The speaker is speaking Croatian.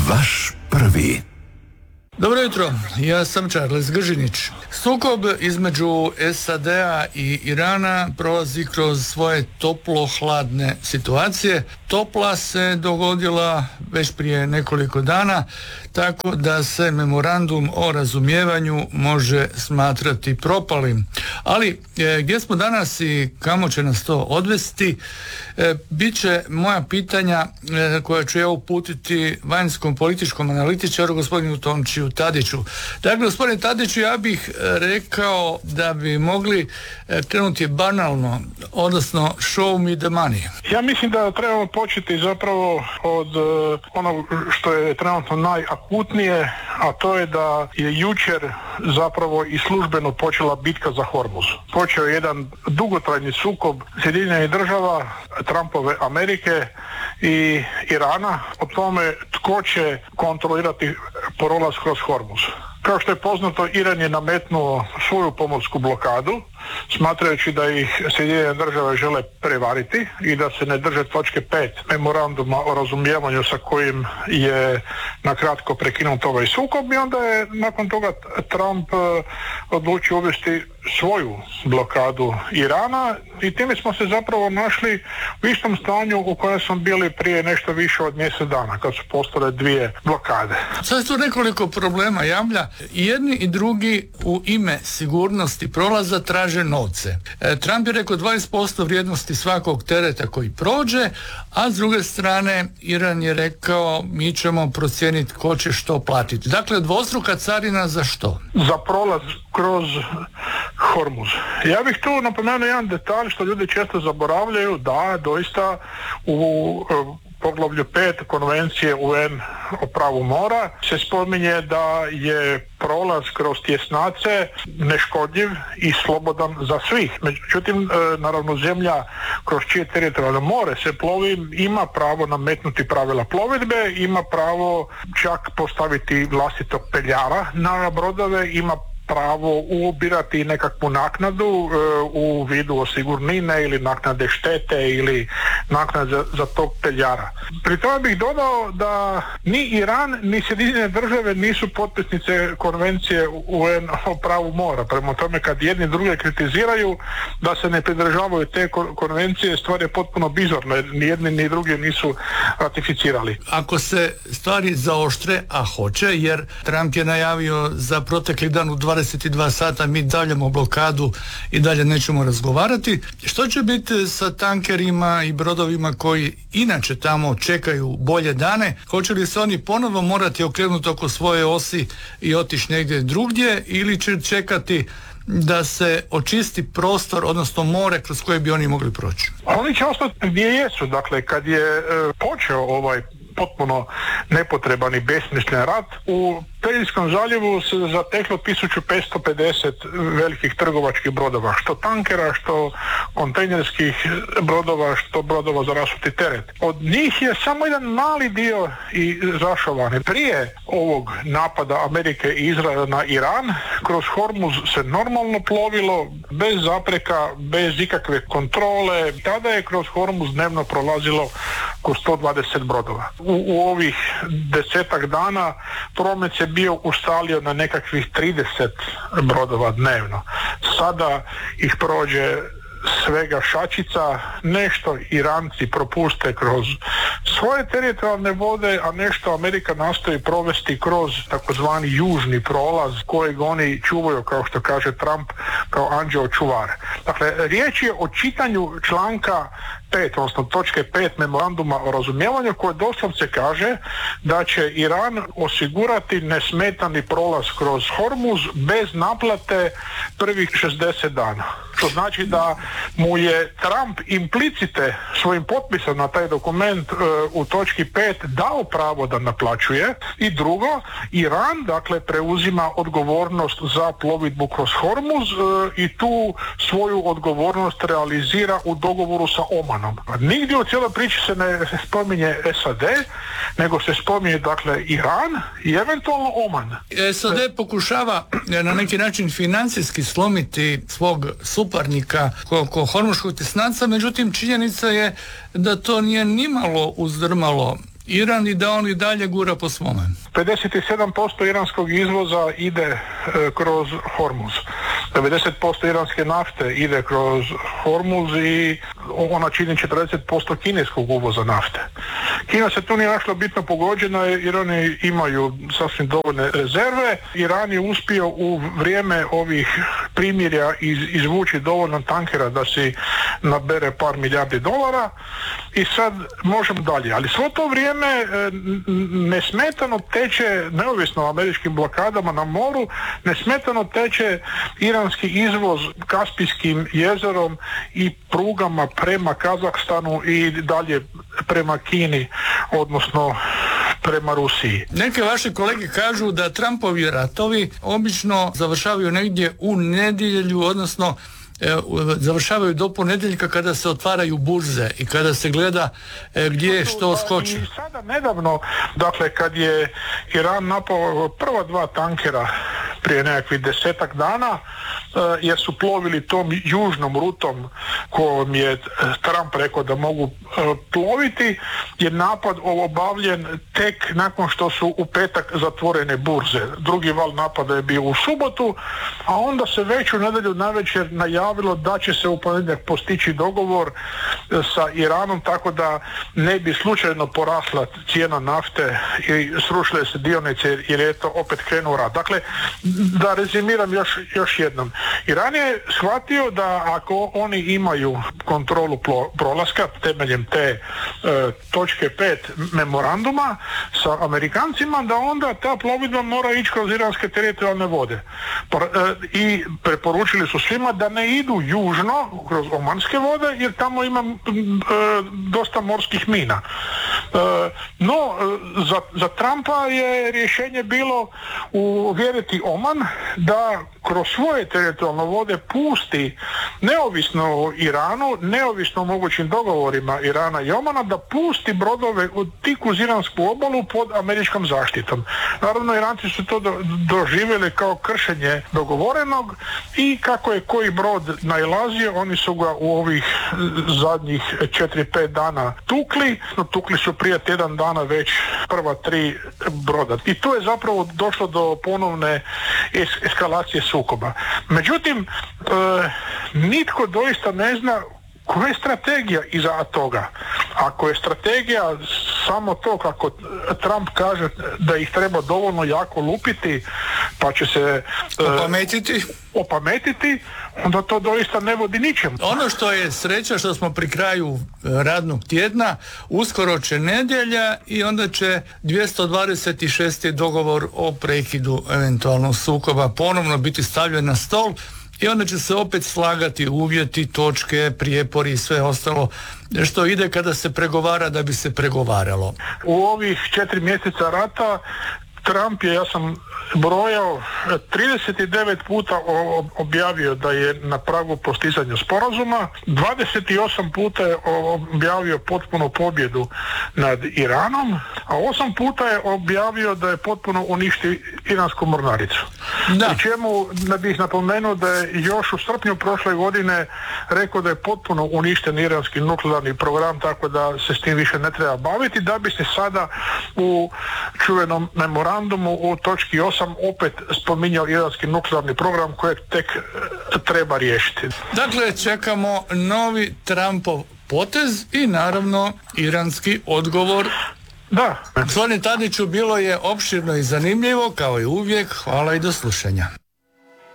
Vaš prvi. Dobro jutro, ja sam Charles Gržinić. Sukob između SAD-a i Irana prolazi kroz svoje toplo-hladne situacije. Topla se dogodila već prije nekoliko dana, tako da se memorandum o razumijevanju može smatrati propalim. Ali gdje smo danas i kamo će nas to odvesti, bit će moja pitanja koja ću ja uputiti vanjskom političkom analitičaru gospodinu Tončiju Tadiću. Dakle, gospodine Tadiću, ja bih rekao da bi mogli krenuti banalno, odnosno show me the money. Ja mislim da trebamo početi zapravo od onog što je trenutno najakutnije, a to je da je jučer zapravo i službeno počela bitka za Hormuz. Počeo je jedan dugotrajni sukob Sjedinjenih država, Trumpove Amerike i Irana o tome tko će kontrolirati prolaz kroz Hormuz. Kao što je poznato, Iran je nametnuo svoju pomorsku blokadu, smatrajući da ih Sjedinjene države žele prevariti i da se ne drže točke 5 memoranduma o razumijevanju sa kojim je nakratko prekinut ovaj sukob, i onda je nakon toga Trump odlučio uvesti svoju blokadu Irana i time smo se zapravo našli u istom stanju u kojem smo bili prije nešto više od mjesec dana, kad su postale dvije blokade. Sad tu nekoliko problema javlja. I jedni i drugi u ime sigurnosti prolaza traže novce. Trump je rekao 20% vrijednosti svakog tereta koji prođe, a s druge strane Iran je rekao mi ćemo procijeniti ko će što platiti. Dakle, dvostruka carina za što? Za prolaz kroz Hormuz. Ja bih tu napomenuo jedan detalj što ljudi često zaboravljaju, da doista u poglavlju 5 konvencije UN o pravu mora se spominje da je prolaz kroz tjesnace neškodljiv i slobodan za svih. Međutim, naravno zemlja kroz čije teritorijalno more se plovi ima pravo nametnuti pravila plovidbe, ima pravo čak postaviti vlastitog peljara na brodove, ima pravo ubirati nekakvu naknadu u vidu osigurnine ili naknade štete ili naknade za tog peljara. Pri tome bih dodao da ni Iran ni Sjedinjene države nisu potpisnice konvencije UN o pravu mora. Prema tome, kad jedni druge kritiziraju da se ne pridržavaju te konvencije, stvar je potpuno bizarna jer ni jedni ni drugi nisu ratificirali. Ako se stvari zaoštre, a hoće, jer Trump je najavio za protekli dan u 22 sata mi daljemo blokadu i dalje nećemo razgovarati. Što će biti sa tankerima i brodovima koji inače tamo čekaju bolje dane? Hoće li se oni ponovo morati okrenuti oko svoje osi i otići negdje drugdje ili će čekati da se očisti prostor, odnosno more kroz koje bi oni mogli proći? Oni će ostati gdje jesu. Dakle, kad je počeo ovaj potpuno nepotreban i besmislen rat, u Perzijskom zaljevu se zateklo 1550 velikih trgovačkih brodova, što tankera, što kontejnerskih brodova, što brodova za rasuti teret. Od njih je samo jedan mali dio i zašovan. Prije ovog napada Amerike i Izraela na Iran, kroz Hormuz se normalno plovilo, bez zapreka, bez ikakve kontrole. Tada je kroz Hormuz dnevno prolazilo oko 120 brodova. U ovih 10 dana promet se bio ustalio na nekakvih 30 brodova dnevno. Sada ih prođe svega šačica, nešto Iranci propuste kroz svoje teritorijalne vode, a nešto Amerika nastoji provesti kroz takozvani južni prolaz kojeg oni čuvaju, kao što kaže Trump, kao anđeo čuvar. Dakle, riječ je o čitanju članka 5, odnosno točke 5 memoranduma o razumijevanju koje doslovce kaže da će Iran osigurati nesmetani prolaz kroz Hormuz bez naplate prvih 60 dana. Što znači da mu je Trump implicite svojim potpisom na taj dokument u točki 5 dao pravo da naplaćuje. I drugo, Iran dakle preuzima odgovornost za plovidbu kroz Hormuz i tu svoju odgovornost realizira u dogovoru sa Omanom. Nigdje u cijeloj priči se ne spominje SAD, nego se spominje dakle Iran i eventualno Oman. SAD pokušava na neki način financijski slomiti svog suparnika oko Hormuškog tjesnaca, međutim činjenica je da to nije nimalo uzdrmalo Iran i da on i dalje gura po svome. 57% iranskog izvoza ide kroz Hormuz. 90% iranske nafte ide kroz Hormuz i ona čini 40% kineskog uvoza nafte. Kina se tu nije našla bitno pogođena jer oni imaju sasvim dovoljne rezerve. Iran je uspio u vrijeme ovih primirja izvući dovoljno tankera da si nabere par milijardi dolara i sad možemo dalje. Ali svo to vrijeme nesmetano teče, neovisno o američkim blokadama na moru, nesmetano teče iranski izvoz Kaspijskim jezerom i prugama prema Kazahstanu i dalje prema Kini, odnosno prema Rusiji. Neke vaše kolege kažu da Trumpovi ratovi obično završavaju negdje u nedjelju, odnosno završavaju do ponedjeljka kada se otvaraju burze i kada se gleda gdje što skoči. I sada nedavno, dakle kad je Iran napao prva dva tankera prije nekakvih 10-ak dana, jer su plovili tom južnom rutom kojom je Trump rekao da mogu ploviti, je napad obavljen tek nakon što su u petak zatvorene burze. Drugi val napada je bio u subotu, a onda se već u nedjelju navečer najavilo da će se u ponedjeljak postići dogovor sa Iranom, tako da ne bi slučajno porasla cijena nafte i srušile se dionice jer je to opet krenuo rat. Dakle, da rezimiram još jednom. Iran je shvatio da ako oni imaju kontrolu prolaska temeljem te točke 5 memoranduma sa Amerikancima, da onda ta plovidba mora ići kroz iranske teritorijalne vode. I preporučili su svima da ne idu južno kroz omanske vode jer tamo ima dosta morskih mina. No, za Trumpa je rješenje bilo uvjeriti Oman da kroz svoje teritorijalne vode pusti, neovisno o Iranu, neovisno o mogućim dogovorima Irana i Omana, da pusti brodove tik uz iransku obalu pod američkom zaštitom. Naravno, Iranci su to doživjeli kao kršenje dogovorenog i kako je koji brod nailazio, oni su ga u ovih zadnjih 4-5 dana tukli. Tukli su prije tjedan dana već prva 3 broda. I tu je zapravo došlo do ponovne eskalacije sukoba. Međutim, nitko doista ne zna koja je strategija iza toga. Ako je strategija samo to kako Trump kaže da ih treba dovoljno jako lupiti pa će se opametiti, onda to doista ne vodi ničemu. Ono što je sreća što smo pri kraju radnog tjedna, uskoro će nedjelja i onda će 226. dogovor o prekidu eventualnog sukoba ponovno biti stavljen na stol i onda će se opet slagati uvjeti, točke, prijepori i sve ostalo što ide kada se pregovara da bi se pregovaralo. U ovih 4 mjeseca rata Trump je, ja sam brojao, 39 puta objavio da je na pragu postizanja sporazuma, 28 puta je objavio potpunu pobjedu nad Iranom, a 8 puta je objavio da je potpuno uništio iransku mornaricu. Pri čemu da bih napomenuo da je još u srpnju prošle godine rekao da je potpuno uništen iranski nuklearni program, tako da se s tim više ne treba baviti, da bi se sada u čuvenom memorandumu u točki 8 opet spominjao iranski nuklearni program kojeg tek treba riješiti. Dakle, čekamo novi Trumpov potez i naravno iranski odgovor. Da. Gospodine Tadiću, bilo je opširno i zanimljivo, kao i uvijek. Hvala i do slušanja.